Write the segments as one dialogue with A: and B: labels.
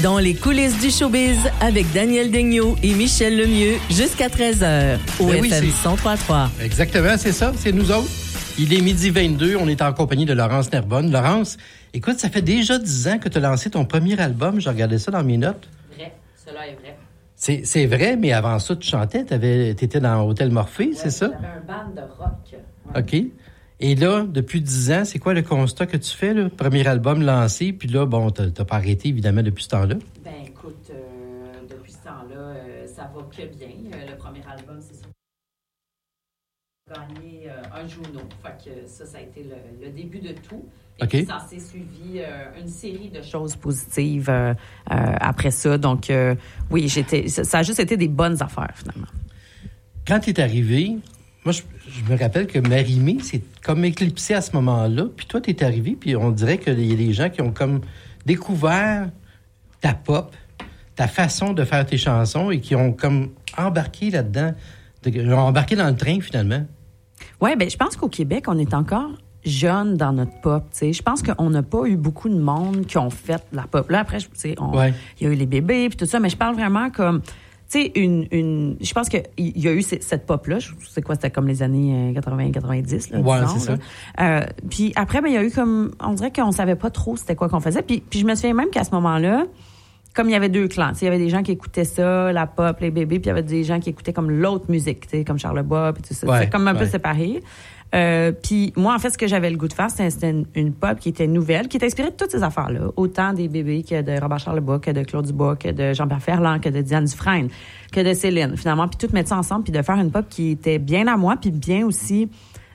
A: Dans les coulisses du showbiz avec Daniel Daigneault et Michel Lemieux jusqu'à 13h au FM 103.3.
B: Exactement, c'est ça, c'est nous autres. Il est 12h22, on est en compagnie de Laurence Nerbonne. Laurence, écoute, ça fait déjà 10 ans que tu as lancé ton premier album. J'ai regardé ça dans mes notes.
C: Vrai, cela est vrai.
B: C'est vrai, mais avant ça, tu chantais, t'étais dans Hôtel Morphée, c'est ça?
C: J'avais un band de rock. Ouais.
B: OK. Et là, depuis 10 ans, c'est quoi le constat que tu fais, là? Premier album lancé, puis là, bon, t'as pas arrêté, évidemment, depuis ce temps-là.
C: Ben, écoute, depuis ce temps-là, ça va que bien. Le premier album, c'est ça. Gagné un Juno. Fait que ça a été le début de tout. Et puis, ça s'est suivi une série de choses positives après ça. Donc, oui, ça a juste été des bonnes affaires, finalement.
B: Quand tu es arrivé, moi, je me rappelle que Marie-Mé, c'est comme éclipsé à ce moment-là. Puis toi, tu es arrivé, puis on dirait qu'il y a des gens qui ont comme découvert ta pop, ta façon de faire tes chansons et qui ont comme embarqué là-dedans, ont embarqué dans le train, finalement. Oui,
C: bien, je pense qu'au Québec, on est encore jeune dans notre pop, tu sais. Je pense qu'on n'a pas eu beaucoup de monde qui ont fait la pop. Là, après, tu sais, il y a eu les bébés puis tout ça, mais je parle vraiment comme... Tu sais, je pense qu'il y a eu cette pop-là. Je sais quoi, c'était comme les années 80-90, là.
B: Ouais,
C: disons,
B: c'est
C: ça. Puis après, ben, il y a eu comme... On dirait qu'on savait pas trop c'était quoi qu'on faisait. Puis je me souviens même qu'à ce moment-là, comme il y avait deux clans, il y avait des gens qui écoutaient ça, la pop, les bébés, puis il y avait des gens qui écoutaient comme l'autre musique, tu sais, comme Charles Bois, puis tout ça. C'est comme un peu séparé. Puis moi, en fait, ce que j'avais le goût de faire, c'était une pop qui était nouvelle, qui était inspirée de toutes ces affaires-là. Autant des bébés que de Robert Charlebois, que de Claude Dubois, que de Jean-Pierre Ferland, que de Diane Dufresne, que de Céline, finalement. Puis tout mettre ça ensemble, puis de faire une pop qui était bien à moi, puis bien aussi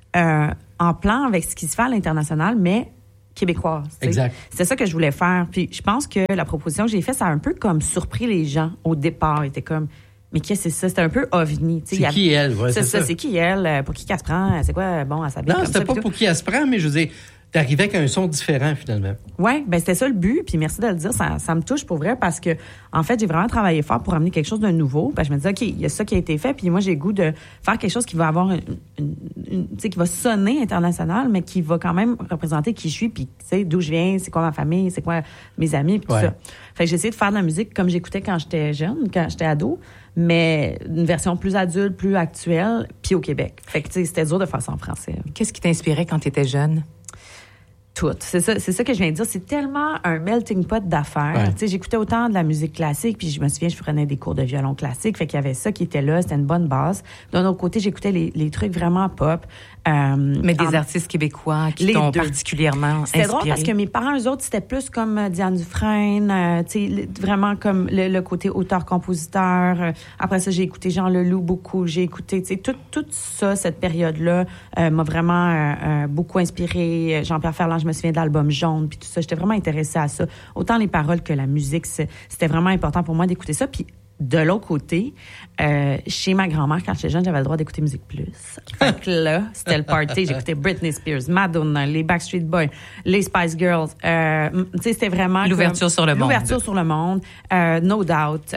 C: en plan avec ce qui se fait à l'international, mais québécoise.
B: Exact.
C: C'était ça que je voulais faire. Puis je pense que la proposition que j'ai faite, ça a un peu comme surpris les gens au départ. Ils étaient comme... Mais qu'est-ce que c'est ça? C'était un peu ovni.
B: C'est qui elle? Ouais,
C: c'est ça. C'est qui elle? Pour qui qu'elle se prend? C'est quoi? Bon, elle s'habille comme ça.
B: Non, c'était pas pour qui elle se prend, mais je veux dire, t'arrivais avec un son différent, finalement.
C: Oui, ben c'était ça le but. Puis merci de le dire. Ça me touche pour vrai parce que, en fait, j'ai vraiment travaillé fort pour amener quelque chose de nouveau. Ben, je me disais, OK, il y a ça qui a été fait. Puis moi, j'ai le goût de faire quelque chose qui va avoir tu sais, qui va sonner international, mais qui va quand même représenter qui je suis, puis tu sais, d'où je viens, c'est quoi ma famille, c'est quoi mes amis, puis tout ça. Fait que j'ai essayé de faire de la musique comme j'écoutais quand j'étais jeune, quand j'étais ado, mais une version plus adulte, plus actuelle, puis au Québec. Fait que, tu sais, c'était dur de faire ça en français.
D: Qu'est-ce qui t'inspirait quand tu étais jeune?
C: Tout. C'est ça que je viens de dire. C'est tellement un melting pot d'affaires. Tu sais, j'écoutais autant de la musique classique, puis je me souviens, je prenais des cours de violon classique, fait qu'il y avait ça qui était là, c'était une bonne base. D'un autre côté, j'écoutais les trucs vraiment pop.
D: Mais des artistes québécois qui t'ont particulièrement inspiré.
C: C'était drôle parce que mes parents, eux autres, c'était plus comme Diane Dufresne, tu sais, vraiment comme le côté auteur-compositeur. Après ça, j'ai écouté Jean Leloup beaucoup. J'ai écouté, tu sais, tout ça, cette période-là, m'a vraiment beaucoup inspiré. Jean-Pierre Ferland, je me souviens de l'album Jaune, puis tout ça. J'étais vraiment intéressée à ça. Autant les paroles que la musique, c'était vraiment important pour moi d'écouter ça. Puis de l'autre côté, chez ma grand-mère, quand j'étais jeune, j'avais le droit d'écouter Musique Plus. Fait que là, c'était le party. J'écoutais Britney Spears, Madonna, les Backstreet Boys, les Spice Girls. Tu sais, c'était vraiment...
D: L'ouverture sur le monde.
C: L'ouverture sur le monde. No Doubt.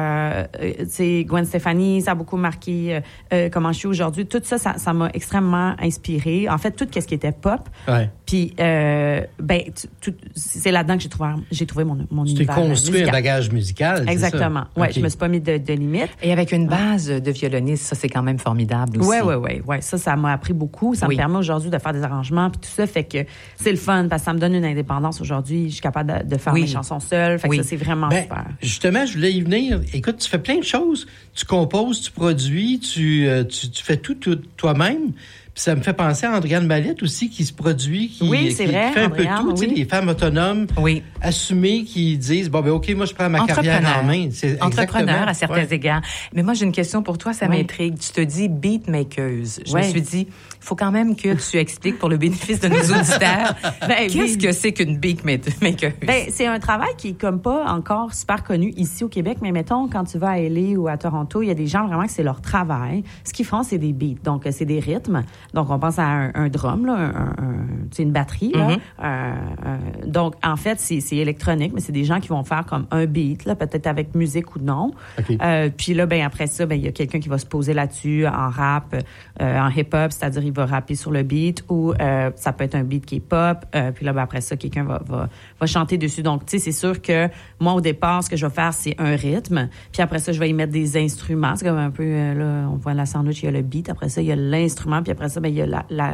C: Tu sais, Gwen Stefani, ça a beaucoup marqué comment je suis aujourd'hui. Tout ça, ça m'a extrêmement inspirée. En fait, tout ce qui était pop.
B: Ouais.
C: Puis, c'est là-dedans que j'ai trouvé mon univers.
B: Tu t'es construit
C: musical.
B: Un bagage musical,
C: exactement.
B: Oui,
C: je me suis pas mis de limite.
D: Et avec une base de violoniste, ça, c'est quand même formidable aussi.
C: Oui. Ça m'a appris beaucoup. Ça me permet aujourd'hui de faire des arrangements puis tout ça. Fait que c'est le fun parce que ça me donne une indépendance aujourd'hui. Je suis capable de faire mes chansons seule. Fait que ça, c'est vraiment super.
B: Justement, je voulais y venir. Écoute, tu fais plein de choses. Tu composes, tu produis, tu fais tout toi-même. Puis ça me fait penser à Andréane Mallette aussi, qui se produit, qui fait un peu tout. Tu sais, les femmes autonomes, assumées, qui disent, bon, ben OK, moi, je prends ma carrière en main. C'est
D: entrepreneur à certains égards. Mais moi, j'ai une question pour toi, ça m'intrigue. Tu te dis beatmakeuse. Je me suis dit, il faut quand même que tu expliques pour le bénéfice de nos auditeurs, qu'est-ce que c'est qu'une beatmakeuse?
C: C'est un travail qui est comme pas encore super connu ici au Québec, mais mettons, quand tu vas à LA ou à Toronto, il y a des gens vraiment que c'est leur travail. Ce qu'ils font, c'est des beats. Donc, c'est des rythmes. Donc, on pense à un drum, là, une batterie. Là. Donc, en fait, c'est électronique, mais c'est des gens qui vont faire comme un beat, là, peut-être avec musique ou non.
B: Okay.
C: Puis là, après ça, il y a quelqu'un qui va se poser là-dessus en rap, en hip-hop, c'est-à-dire il va rapper sur le beat, ou ça peut être un beat qui est pop. Puis là, après ça, quelqu'un va chanter dessus. Donc, tu sais, c'est sûr que moi, au départ, ce que je vais faire, c'est un rythme. Puis après ça, je vais y mettre des instruments. C'est comme un peu, là, on voit la sandwich, il y a le beat. Après ça, il y a l'instrument. Puis après ça, il y a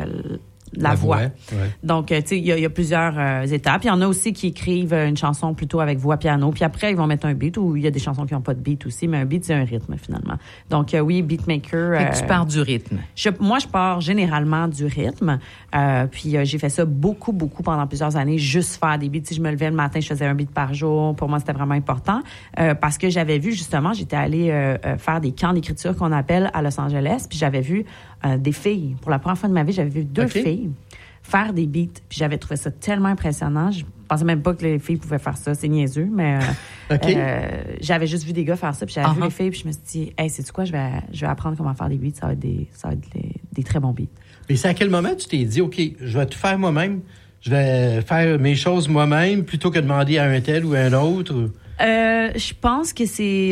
C: la voix.
B: Ouais.
C: Donc, tu sais, il y a plusieurs étapes. Il y en a aussi qui écrivent une chanson plutôt avec voix-piano. Puis après, ils vont mettre un beat, ou il y a des chansons qui n'ont pas de beat aussi, mais un beat, c'est un rythme, finalement. Donc, oui, beatmaker.
D: Tu pars du rythme.
C: Moi, je pars généralement du rythme. Puis j'ai fait ça beaucoup pendant plusieurs années, juste faire des beats. Si je me levais le matin, je faisais un beat par jour. Pour moi, c'était vraiment important. Parce que j'avais vu, justement, j'étais allée faire des camps d'écriture qu'on appelle à Los Angeles. Puis j'avais vu des filles. Pour la première fois de ma vie, j'avais vu 2 filles faire des beats. Puis j'avais trouvé ça tellement impressionnant. Je pensais même pas que les filles pouvaient faire ça. C'est niaiseux, mais j'avais juste vu des gars faire ça. Puis j'avais vu les filles, puis je me suis dit, hey, sais-tu quoi, je vais apprendre comment faire des beats. Ça va être des très bons beats.
B: Mais c'est à quel moment tu t'es dit, OK, je vais tout faire moi-même, je vais faire mes choses moi-même plutôt que de demander à un tel ou à un autre?
C: Je pense que c'est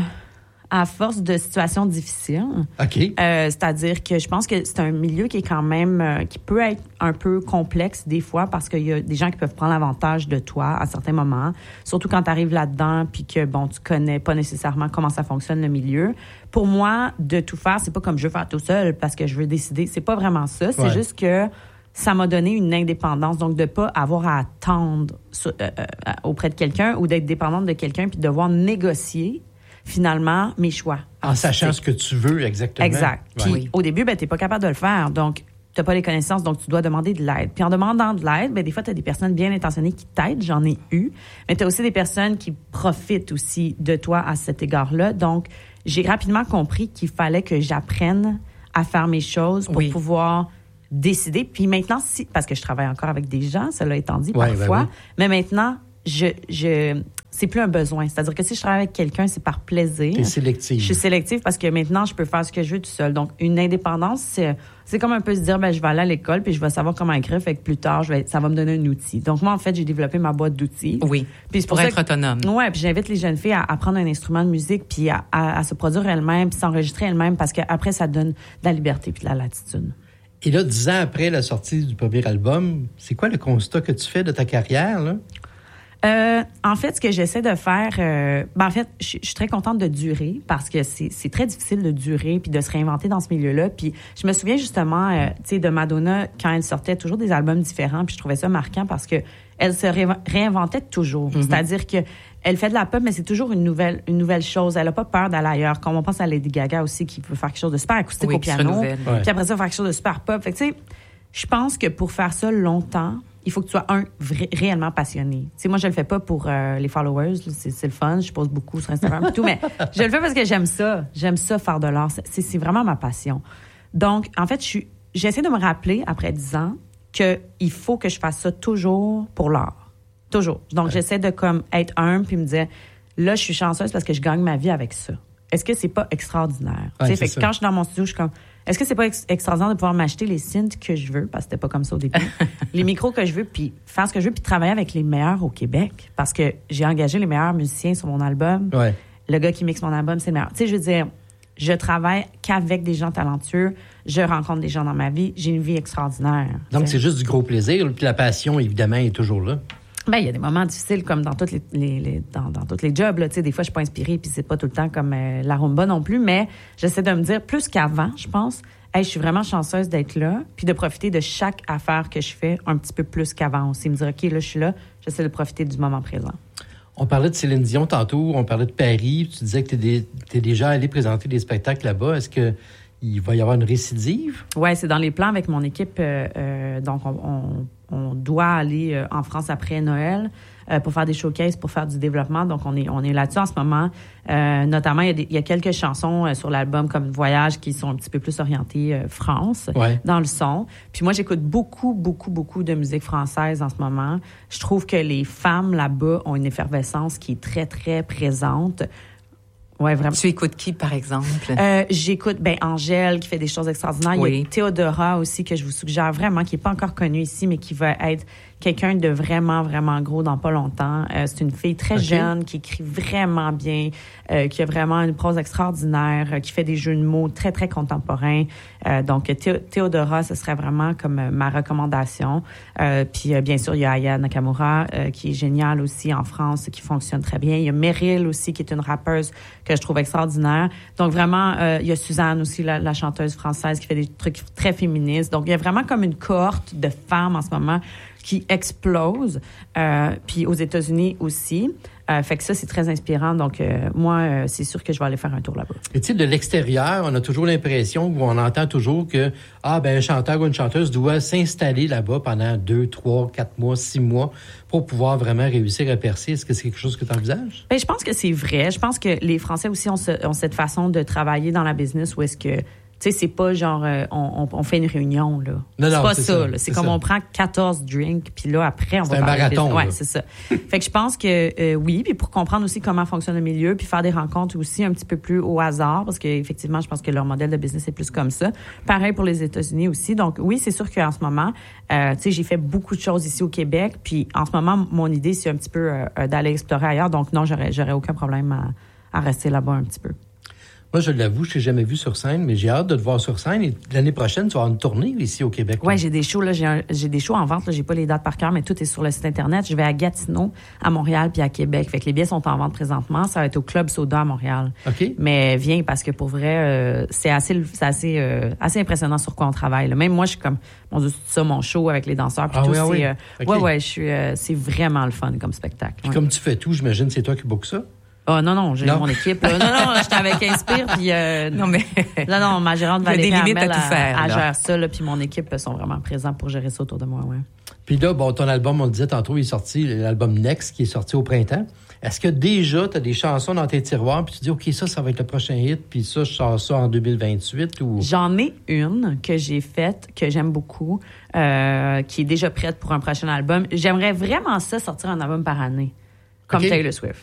C: à force de situations difficiles.
B: OK.
C: C'est-à-dire que je pense que c'est un milieu qui est quand même, qui peut être un peu complexe des fois, parce qu'il y a des gens qui peuvent prendre l'avantage de toi à certains moments, surtout quand tu arrives là-dedans puis que, tu connais pas nécessairement comment ça fonctionne le milieu. Pour moi, de tout faire, c'est pas comme je veux faire tout seul parce que je veux décider. C'est pas vraiment ça. C'est juste que ça m'a donné une indépendance. Donc, de pas avoir à attendre auprès de quelqu'un ou d'être dépendante de quelqu'un puis de devoir négocier finalement mes choix.
B: En sachant ce que tu veux exactement.
C: Exact. Puis au début, t'es pas capable de le faire. Donc, t'as pas les connaissances, donc tu dois demander de l'aide. Puis en demandant de l'aide, des fois, t'as des personnes bien intentionnées qui t'aident. J'en ai eu. Mais t'as aussi des personnes qui profitent aussi de toi à cet égard-là. Donc, j'ai rapidement compris qu'il fallait que j'apprenne à faire mes choses pour pouvoir décider. Puis maintenant, parce que je travaille encore avec des gens, cela étant dit, parfois. Mais maintenant, c'est plus un besoin. C'est-à-dire que si je travaille avec quelqu'un, c'est par plaisir.
B: T'es sélective.
C: Je suis sélective parce que maintenant, je peux faire ce que je veux tout seul. Donc, une indépendance, c'est comme un peu se dire, je vais aller à l'école puis je vais savoir comment écrire, fait que plus tard, ça va me donner un outil. Donc, moi, en fait, j'ai développé ma boîte d'outils.
D: Oui, puis c'est pour être autonome.
C: Oui, puis j'invite les jeunes filles à apprendre un instrument de musique puis à se produire elles-mêmes puis s'enregistrer elles-mêmes parce qu'après, ça donne de la liberté puis de la latitude. Et
B: là, 10 ans après la sortie du premier album, c'est quoi le constat que tu fais de ta carrière, là?
C: En fait, ce que j'essaie de faire, en fait, je suis très contente de durer parce que c'est très difficile de durer puis de se réinventer dans ce milieu-là. Puis je me souviens justement, tu sais, de Madonna quand elle sortait toujours des albums différents. Puis je trouvais ça marquant parce que elle se réinventait toujours. Mm-hmm. C'est-à-dire que elle fait de la pop, mais c'est toujours une nouvelle chose. Elle a pas peur d'aller ailleurs. Comme on pense à Lady Gaga aussi, qui peut faire quelque chose de super acoustique au piano. Puis après ça, faire quelque chose de super pop. Fait que tu sais, je pense que pour faire ça longtemps, il faut que tu sois réellement passionné. Tu sais, moi, je le fais pas pour les followers. C'est le fun. Je pose beaucoup sur Instagram et tout, mais je le fais parce que j'aime ça. J'aime ça, faire de l'art. C'est vraiment ma passion. Donc, en fait, j'essaie de me rappeler, après 10 ans, qu'il faut que je fasse ça toujours pour l'art. Toujours. Donc, j'essaie de être humble puis me dire, là, je suis chanceuse parce que je gagne ma vie avec ça. Est-ce que c'est pas extraordinaire? Ouais, fait que quand je suis dans mon studio, je suis comme, est-ce que c'est pas extraordinaire de pouvoir m'acheter les synths que je veux, parce que c'était pas comme ça au début, les micros que je veux, puis faire ce que je veux, puis travailler avec les meilleurs au Québec, parce que j'ai engagé les meilleurs musiciens sur mon album.
B: Ouais.
C: Le gars qui mixe mon album, c'est le meilleur. Tu sais, je veux dire, je travaille qu'avec des gens talentueux, je rencontre des gens dans ma vie, j'ai une vie extraordinaire.
B: Donc, c'est juste du gros plaisir, puis la passion, évidemment, est toujours là.
C: Ben, il y a des moments difficiles comme dans tous les jobs, là. Tu sais, des fois, je suis pas inspirée puis c'est pas tout le temps comme la rumba non plus, mais j'essaie de me dire plus qu'avant, je pense, hey, je suis vraiment chanceuse d'être là puis de profiter de chaque affaire que je fais un petit peu plus qu'avant aussi. Me dire, OK, là, je suis là, j'essaie de profiter du moment présent.
B: On parlait de Céline Dion tantôt, on parlait de Paris, tu disais que t'es déjà allé présenter des spectacles là-bas. Est-ce que il va y avoir une récidive? Oui,
C: c'est dans les plans avec mon équipe. Donc, on doit aller en France après Noël pour faire des showcases, pour faire du développement. Donc, on est là-dessus en ce moment. Notamment, il y a quelques chansons sur l'album comme Voyage qui sont un petit peu plus orientées France dans le son. Puis moi, j'écoute beaucoup de musique française en ce moment. Je trouve que les femmes là-bas ont une effervescence qui est très, très présente. Ouais, vraiment.
D: Tu écoutes qui, par exemple?
C: J'écoute Angèle, qui fait des choses extraordinaires. Oui. Il y a Théodora aussi, que je vous suggère vraiment, qui n'est pas encore connue ici, mais qui va être quelqu'un de vraiment, vraiment gros dans pas longtemps. C'est une fille très jeune, qui écrit vraiment bien, qui a vraiment une prose extraordinaire, qui fait des jeux de mots très, très contemporains. Donc, Théodora, ce serait vraiment comme ma recommandation. Puis, bien sûr, il y a Aya Nakamura, qui est géniale aussi en France, qui fonctionne très bien. Il y a Meryl aussi, qui est une rappeuse que je trouve extraordinaire. Donc, vraiment, il y a Suzanne aussi, la chanteuse française, qui fait des trucs très féministes. Donc, il y a vraiment comme une cohorte de femmes en ce moment qui explose, puis aux États-Unis aussi. Fait que ça, c'est très inspirant. Donc, moi, c'est sûr que je vais aller faire un tour là-bas.
B: Et tu sais, de l'extérieur, on a toujours l'impression, ou on entend toujours que, un chanteur ou une chanteuse doit s'installer là-bas pendant 2, 3, 4 mois, 6 mois pour pouvoir vraiment réussir à percer. Est-ce que c'est quelque chose que tu envisages?
C: Je pense que c'est vrai. Je pense que les Français aussi ont cette façon de travailler dans la business où est-ce que tu sais, c'est pas genre on fait une réunion, là.
B: Non,
C: c'est pas ça, là. C'est comme on prend 14 drinks, puis là, après, on va
B: parler de marathon.
C: Ouais, c'est ça. Fait que je pense que oui, puis pour comprendre aussi comment fonctionne le milieu, puis faire des rencontres aussi un petit peu plus au hasard, parce qu'effectivement, je pense que leur modèle de business est plus comme ça. Pareil pour les États-Unis aussi. Donc oui, c'est sûr qu'en ce moment, tu sais, j'ai fait beaucoup de choses ici au Québec, puis en ce moment, mon idée, c'est un petit peu d'aller explorer ailleurs. Donc non, j'aurais aucun problème à rester là-bas un petit peu.
B: Moi, je l'avoue, je t'ai jamais vu sur scène, mais j'ai hâte de te voir sur scène. Et l'année prochaine, tu vas avoir une tournée ici au Québec.
C: Oui, j'ai des shows. Là, j'ai des shows en vente. Là, j'ai pas les dates par cœur, mais tout est sur le site Internet. Je vais à Gatineau, à Montréal, puis à Québec. Fait que les billets sont en vente présentement. Ça va être au Club Soda à Montréal.
B: OK.
C: Mais viens, parce que pour vrai, c'est assez impressionnant sur quoi on travaille. Là. Même moi, je suis comme, mon Dieu, c'est ça, mon show avec les danseurs. Puis tout,
B: oui.
C: Okay. c'est vraiment le fun comme spectacle.
B: Puis comme tu fais tout, j'imagine, c'est toi qui book ça?
C: Oh non, j'ai mon équipe. Non, j'étais avec Inspire, puis non, ma gérante Valérie Hamel, elle gère ça, là, puis mon équipe sont vraiment présents pour gérer ça autour de moi, ouais.
B: Puis là, ton album, on le disait tantôt, il est sorti, l'album Next, qui est sorti au printemps. Est-ce que déjà, tu as des chansons dans tes tiroirs, puis tu dis, OK, ça va être le prochain hit, puis ça, je sors ça en 2028, ou...
C: J'en ai une que j'ai faite, que j'aime beaucoup, qui est déjà prête pour un prochain album. J'aimerais vraiment ça, sortir un album par année. Comme Taylor Swift.